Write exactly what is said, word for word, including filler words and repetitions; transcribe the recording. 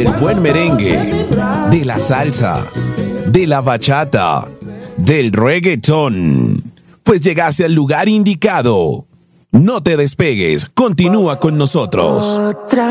del buen merengue, de la salsa, de la bachata, del reggaetón. Pues llegaste al lugar indicado. No te despegues, continúa con nosotros. Otra